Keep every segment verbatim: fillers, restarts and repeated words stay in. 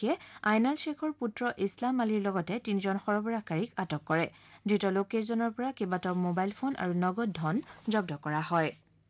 আৰক্ষীয়ে আইনাল শেখৰ পুত্ৰ ইছলাম আলীৰ লগতে তিনিজন সৰবৰাহকাৰীক আটক কৰে ধৃত লোককেইজনৰ পৰা কেইবাটাও মোবাইল ফোন আৰু নগদ ধন জব্দ কৰা হয়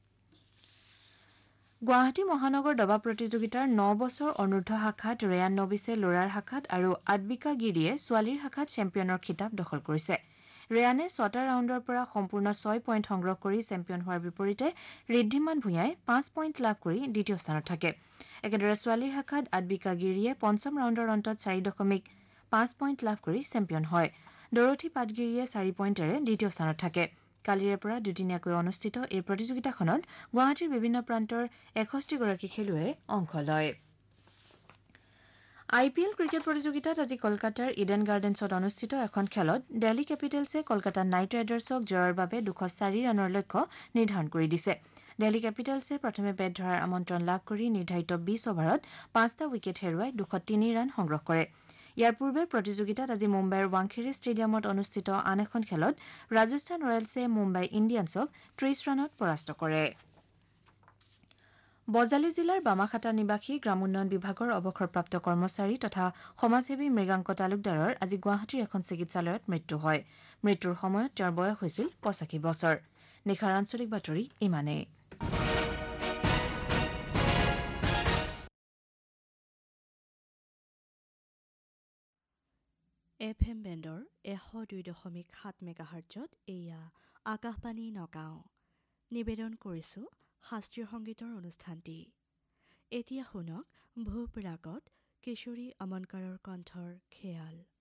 গুৱাহাটী মহানগৰ দবা প্ৰতিযোগিতাৰ ন বছৰ অনূৰ্ধ্ব শাখাত ৰেয়ান নবিছে ল'ৰাৰ শাখাত আৰু আদবিকা গিৰিয়ে ছোৱালীৰ শাখাত চেম্পিয়নৰ খিতাপ দখল কৰিছে ৰেয়ানে ছটা ৰাউণ্ডৰ পৰা সম্পূৰ্ণ ছয় পইণ্ট সংগ্ৰহ কৰি চেম্পিয়ন হোৱাৰ বিপৰীতে ঋদ্ধিমান ভূঞাই পাঁচ পইণ্ট লাভ কৰি দ্বিতীয় স্থানত থাকে একেদৰে ছোৱালীৰ শাখাত আদবিকা গিৰিয়ে পঞ্চম ৰাউণ্ডৰ অন্তত চাৰি দশমিক পাঁচ পইণ্ট লাভ কৰি চেম্পিয়ন হয় দৰথী পাটগিৰিয়ে চাৰি পইণ্টেৰে দ্বিতীয় স্থানত থাকে কালিৰে পৰা দুদিনীয়াকৈ অনুষ্ঠিত এই প্ৰতিযোগিতাখনত গুৱাহাটীৰ বিভিন্ন প্ৰান্তৰ এষষ্ঠি গৰাকী খেলুৱৈয়ে অংশ লয় আই পি এল ক্ৰিকেট প্ৰতিযোগিতাত আজি কলকাতাৰ ইডেন গাৰ্ডেন্সত অনুষ্ঠিত এখন খেলত দিল্লী কেপিটেলছে কলকাতা নাইট ৰাইডাৰ্ছক জয়ৰ বাবে দুশ চাৰি ৰানৰ লক্ষ্য নিৰ্ধাৰণ কৰি দিছে দিল্লী কেপিটেলছে প্ৰথমে বেট ধৰাৰ আমন্ত্ৰণ লাভ কৰি নিৰ্ধাৰিত বিশ অভাৰত পাঁচটা উইকেট হেৰুৱাই দুশ তিনি ৰান সংগ্ৰহ কৰে ইয়াৰ পূৰ্বে প্ৰতিযোগিতাত আজি মুম্বাইৰ ৱাংখেড়ে ষ্টেডিয়ামত অনুষ্ঠিত আন এখন খেলত ৰাজস্থান ৰয়েলছে মুম্বাই ইণ্ডিয়ানছক ত্ৰিশ ৰানত পৰাস্ত কৰে বজালী জিলাৰ বামাখাতা নিবাসী গ্ৰামোন্নয়ন বিভাগৰ অৱসৰপ্ৰাপ্ত কৰ্মচাৰী তথা সমাজসেৱী মৃগাংক তালুকদাৰৰ আজি গুৱাহাটীৰ এখন চিকিৎসালয়ত মৃত্যু হয় মৃত্যুৰ সময়ত তেওঁৰ বয়স হৈছিল পঁচাশী বছৰ নিশাৰ আঞ্চলিক বাতৰি ইমানেই এফ এম বেণ্ডৰ এশ দুই দশমিক সাত মেগাহাৰ্টজত এয়া আকাশবাণী নগাঁও নিবেদন কৰিছোঁ শাস্ত্ৰীয় সংগীতৰ অনুষ্ঠানটি এতিয়া শুনক ভূপ ৰাগত কিশোৰী আমনকাৰৰ কণ্ঠৰ খেয়াল